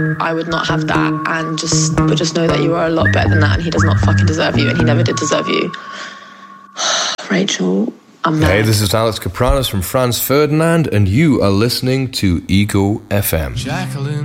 I would not have that, and just know that you are a lot better than that, and he does not fucking deserve you, and he never did deserve you. Rachel, I'm mad. Hey, this is Alex Kapranos from Franz Ferdinand, and you are listening to Ego FM. Jacqueline.